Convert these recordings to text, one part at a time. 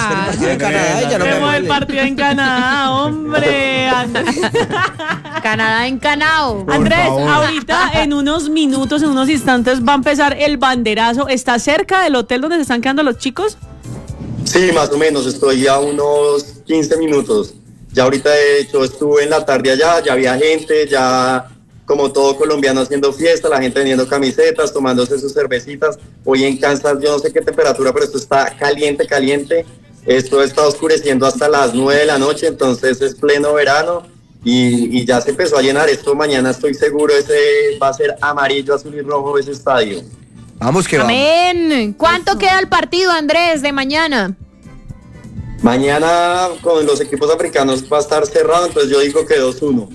partido en Canadá y ya no me Vemos el duele. partido en Canadá, hombre. Canadá encanao. Andrés, favor. ahorita en unos minutos, en unos instantes va a empezar el banderazo. ¿Está cerca del hotel donde se están quedando los chicos? Sí, más o menos, estoy a unos 15 minutos. Ya ahorita, de hecho, estuve en la tarde allá, ya había gente, ya como todo colombiano haciendo fiesta, la gente vendiendo camisetas, tomándose sus cervecitas. Hoy en Kansas, yo no sé qué temperatura, pero esto está caliente, caliente. Esto está oscureciendo hasta las 9 de la noche, entonces es pleno verano y ya se empezó a llenar. Esto mañana estoy seguro, ese va a ser amarillo, azul y rojo ese estadio. Vamos que vamos. Amén. ¿Cuánto queda el partido, Andrés, de mañana? Mañana con los equipos africanos va a estar cerrado, entonces yo digo que 2-1.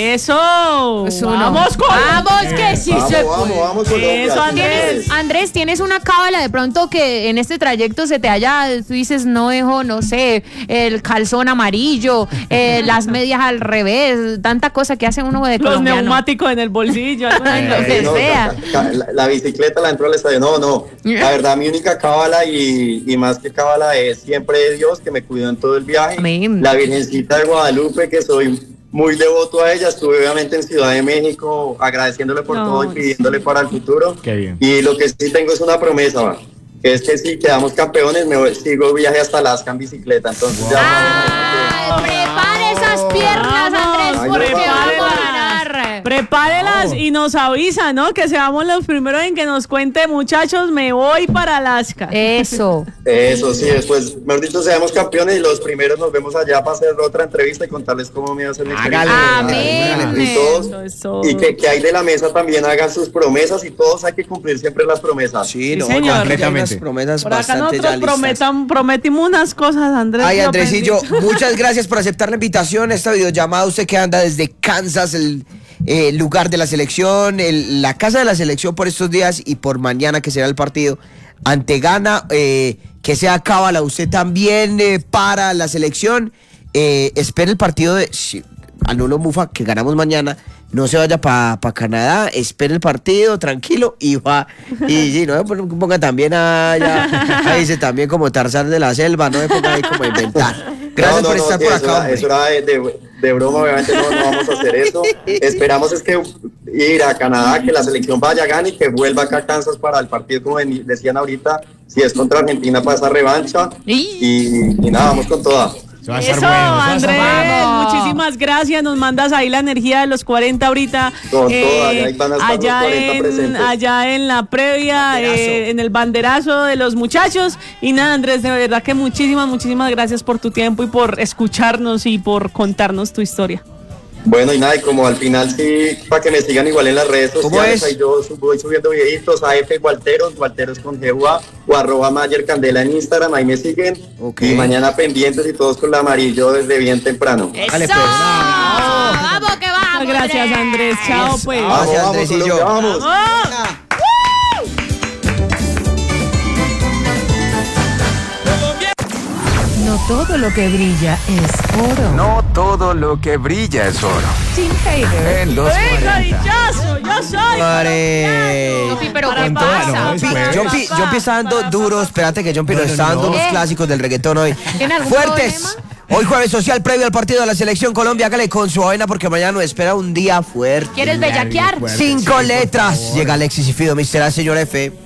Eso. Es uno. Vamos con. Vamos que sí Vamos, se vamos, puede. vamos, Colombia. Eso, señores. Andrés, ¿tienes una cábala de pronto que en este trayecto se te haya, tú dices, no dejo, no sé, el calzón amarillo, las medias al revés, tanta cosa que hace uno de Los colombiano? neumáticos en el bolsillo. Lo que No, sea. la bicicleta la entró al estadio. No. La verdad, mi única cábala y más que cábala es siempre de Dios, que me cuidó en todo el viaje. Amén. La Virgencita de Guadalupe, que soy muy devoto a ella. Estuve obviamente en Ciudad de México agradeciéndole por No, todo y pidiéndole para el futuro. Qué bien. Y lo que sí tengo es una promesa, ¿va? Que es que si quedamos campeones, sigo viaje hasta Alaska en bicicleta. Entonces ya... Ay, prepare esas piernas, Andrés, Ay, porque prepárelas. vamos a ganar. Prepárelas y nos avisa, ¿no? Que seamos los primeros en que nos cuente, muchachos, me voy para Alaska. Eso. Eso sí, después, mejor dicho, seamos campeones y los primeros nos vemos allá para hacer otra entrevista y contarles cómo me iba a hacer mi Hágale. experiencia. Amén. Y todos, Eso. y que hay de la mesa también hagan sus promesas y todos hay que cumplir siempre las promesas. Sí, no, señor. ya hay Completamente. unas promesas Por acá bastante ya nosotros listas. prometimos unas cosas, Andrés. Ay, lo Andresillo, pendiente. muchas gracias por aceptar la invitación. Esta videollamada, usted que anda desde Kansas, el lugar de la selección, la casa de la selección por estos días y por mañana que será el partido ante Ghana, que sea cábala usted también para la selección. Espere el partido de Anulo Mufa, que ganamos mañana. No se vaya para Canadá, espere el partido, tranquilo, y va. Y sí, no me ponga también allá, ahí dice también como Tarzán de la selva, no me ponga ahí como a inventar. Gracias por estar sí, por acá, hombre. eso era de broma, obviamente no vamos a hacer eso. Esperamos es que ir a Canadá, que la selección vaya, gane y que vuelva acá a Kansas para el partido, como decían ahorita, si es contra Argentina para esa revancha. Y nada, vamos con toda. Eso va a estar Eso, bueno, eso va a estar Andrés, bueno. Vamos. muchísimas gracias. Nos mandas ahí la energía de los 40 ahorita. Con toda, ahí van a estar los 40 presentes. allá en la previa, Banderazo. en el banderazo de los muchachos. Y nada, Andrés, de verdad que muchísimas gracias por tu tiempo y por escucharnos y por contarnos tu historia. Bueno, y nada, y como al final sí, para que me sigan igual en las redes ¿Cómo sociales, es? ahí yo voy subiendo videitos a F Gualteros con GUA o @ Mayer Candela en Instagram, ahí me siguen. Ok. Y mañana pendientes y todos con la amarillo desde bien temprano. Dale, ¡Eso! pues. ¡Vamos que vamos! Gracias, Andrés. Chao, pues. Gracias, Andresillo. Colombia, vamos. ¡Vamos! No todo lo que brilla es oro. No todo lo que brilla es oro. Sin hater. En los ¡Venga, 40. dichoso! ¡Yo soy! Pare. Yopi, pero Para ¿qué toda, pasa? no, después. Jumpy está dando duro, espérate que Jumpy nos está dando no. unos clásicos del reggaetón hoy. ¿Tiene algún Fuertes. problema? Hoy jueves social previo al partido de la selección Colombia, hágale con su avena porque mañana nos espera un día fuerte. ¿Quieres bellaquear? Fuerte, 5 sí, por letras. favor. Llega Alexis y Fido, Mr. A, señor F.